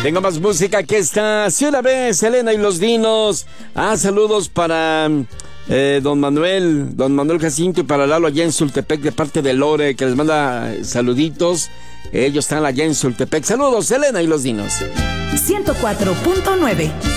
Tengo más música que está. Si una vez, Selena y los Dinos. Saludos para don Manuel Jacinto y para Lalo allá en Sultepec de parte de Lore, que les manda saluditos. Ellos están allá en Sultepec. Saludos, Selena y los Dinos. 104.9